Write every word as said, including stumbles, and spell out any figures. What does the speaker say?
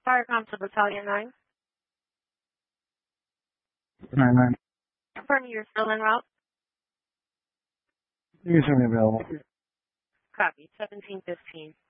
Firecom to Battalion nine. nine nine. Confirm you're still en route. Usually available. Copy. seventeen fifteen.